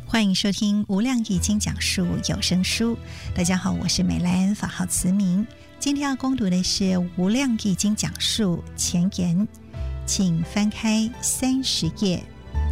欢迎收听无量易经讲述有声书。大家好，我是美兰，法号慈明。今天要攻读的是无量易经讲述前言，请翻开30页。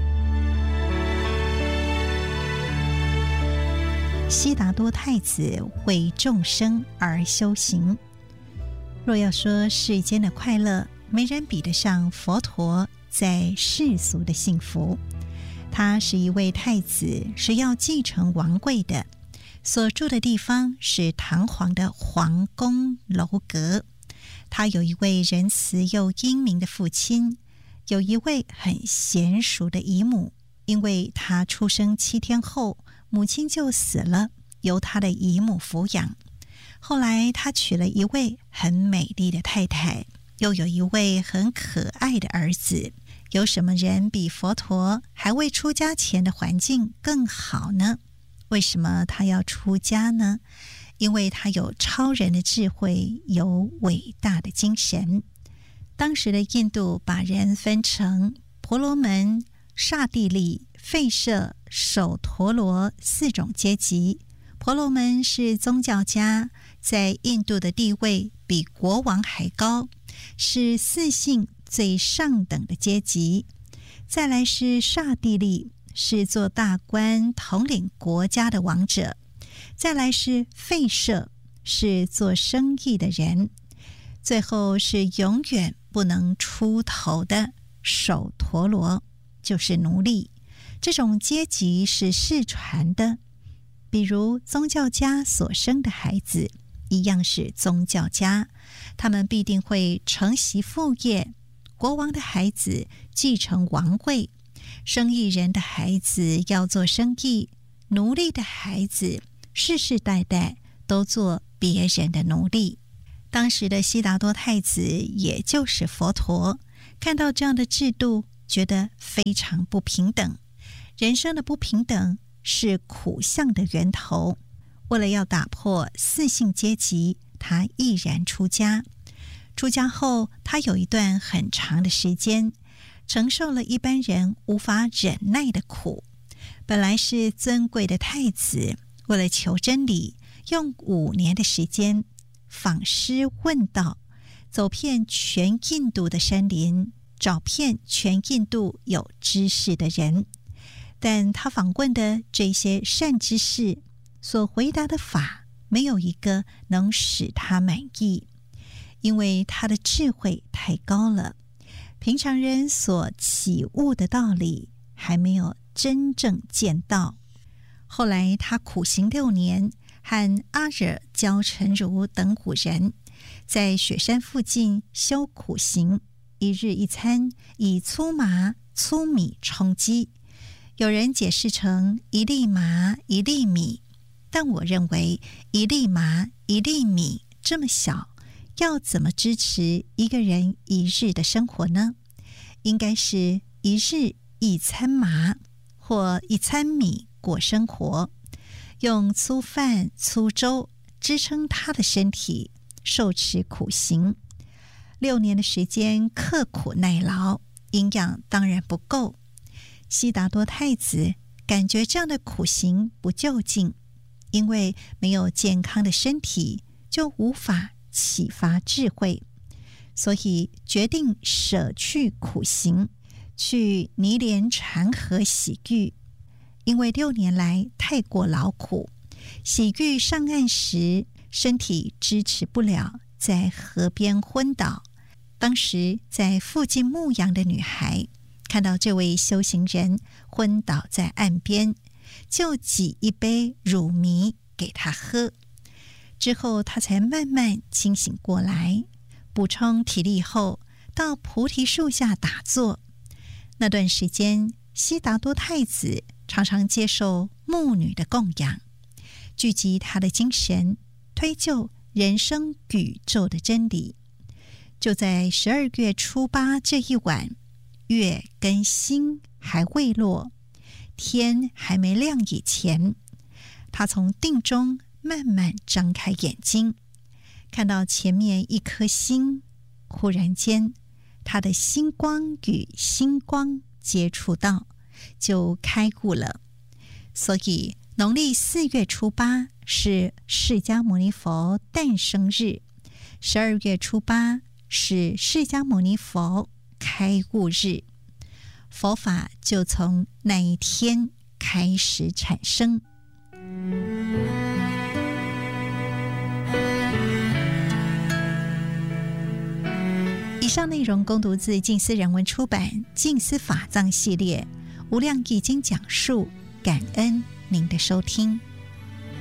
悉达多太子为众生而修行。若要说世间的快乐，没人比得上佛陀在世俗的幸福。他是一位太子，是要继承王位的，所住的地方是堂皇的皇宫楼阁。他有一位仁慈又英明的父亲，有一位很娴熟的姨母。因为他出生7天后，母亲就死了，由他的姨母抚养。后来他娶了一位很美丽的太太，又有一位很可爱的儿子。有什么人比佛陀还未出家前的环境更好呢？为什么他要出家呢？因为他有超人的智慧，有伟大的精神。当时的印度把人分成婆罗门、刹帝利、吠舍、首陀罗4种阶级。婆罗门是宗教家，在印度的地位比国王还高，是4姓最上等的阶级。再来是刹帝利，是做大官统领国家的王者。再来是吠舍，是做生意的人。最后是永远不能出头的首陀罗，就是奴隶。这种阶级是世传的，比如宗教家所生的孩子一样是宗教家，他们必定会承袭父业。国王的孩子继承王位，生意人的孩子要做生意，奴隶的孩子世世代代都做别人的奴隶。当时的悉达多太子，也就是佛陀，看到这样的制度，觉得非常不平等。人生的不平等是苦相的源头。为了要打破4姓阶级，他毅然出家。出家后，他有一段很长的时间承受了一般人无法忍耐的苦。本来是尊贵的太子，为了求真理，用5年的时间访师问道，走遍全印度的山林，找遍全印度有知识的人。但他访问的这些善知识所回答的法，没有一个能使他满意，因为他的智慧太高了，平常人所起悟的道理还没有真正见到。后来他苦行6年，和阿惹、焦成如等5人在雪山附近修苦行，一日一餐以粗麻粗米充饥。有人解释成1粒麻1粒米，但我认为1粒麻1粒米这么小，要怎么支持一个人1日的生活呢？应该是1日1餐麻或1餐米过生活，用粗饭粗粥支撑他的身体，受持苦行。6年的时间刻苦耐劳，营养当然不够。悉达多太子感觉这样的苦行不就近，因为没有健康的身体，就无法启发智慧，所以决定舍去苦行，去尼连禅河洗浴。因为6年来太过劳苦，洗浴上岸时身体支持不了，在河边昏倒。当时在附近牧羊的女孩看到这位修行人昏倒在岸边，就挤一杯乳糜给他喝。之后他才慢慢清醒过来，补充体力后到菩提树下打坐。那段时间，悉达多太子常常接受牧女的供养，聚集他的精神，推究人生宇宙的真理。就在12月初8这一晚，月跟星还未落，天还没亮以前，他从定中慢慢张开眼睛，看到前面一颗星，忽然间他的星光与星光接触到，就开悟了。 所以农历4月初8是释迦牟尼佛诞生日，12月初8是释迦牟尼佛开悟日，佛法就从那一天开始产生。以上内容恭读自静思人文出版《静思法藏》系列《无量易经》讲述，感恩您的收听。